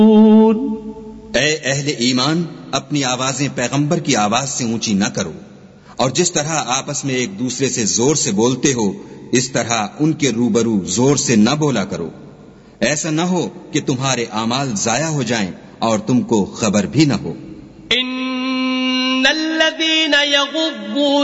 ऐ अहले ईमान, अपनी आवाजें पैगंबर की आवाज से ऊंची न करो, और जिस तरह आपस में एक दूसरे से जोर से बोलते हो, इस तरह उनके रूबरू जोर से न बोला करो। ऐसा न हो कि तुम्हारे आमाल जाया हो जाएं और तुमको खबर भी न हो।